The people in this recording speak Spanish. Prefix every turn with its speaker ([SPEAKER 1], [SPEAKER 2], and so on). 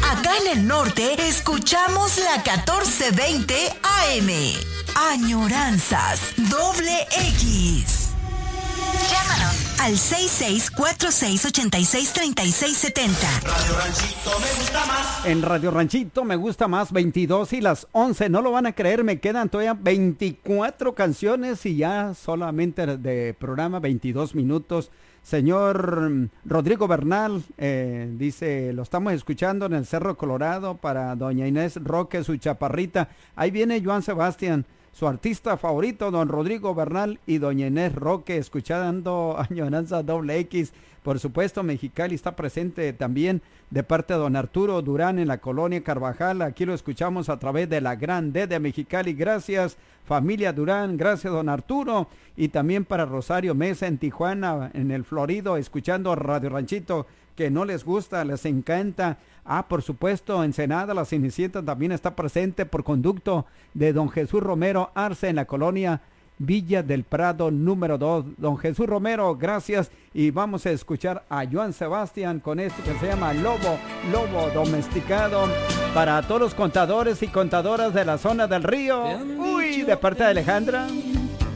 [SPEAKER 1] Acá en el norte escuchamos la 1420 AM. Añoranzas doble X. Llámanos al 6646863670.
[SPEAKER 2] Radio Ranchito me gusta más.
[SPEAKER 3] En Radio Ranchito me gusta más 22 y las 11. No lo van a creer, me quedan todavía 24 canciones y ya solamente de programa 22 minutos. Señor Rodrigo Bernal dice, lo estamos escuchando en el Cerro Colorado para doña Inés Roque, su chaparrita. Ahí viene Joan Sebastián, su artista favorito, don Rodrigo Bernal y doña Inés Roque, escuchando Añoranza Doble X. Por supuesto, Mexicali está presente también de parte de don Arturo Durán en la colonia Carvajal. Aquí lo escuchamos a través de la Gran D de Mexicali. Gracias, familia Durán. Gracias, don Arturo. Y también para Rosario Mesa en Tijuana, en el Florido, escuchando Radio Ranchito, que no les gusta, les encanta. Por supuesto, Ensenada, la Cenicienta también está presente por conducto de don Jesús Romero Arce en la colonia Villa del Prado número 2. Don Jesús Romero, gracias. Y vamos a escuchar a Joan Sebastián con esto que se llama Lobo Domesticado. Para todos los contadores y contadoras de la zona del río. Uy, de parte de Alejandra.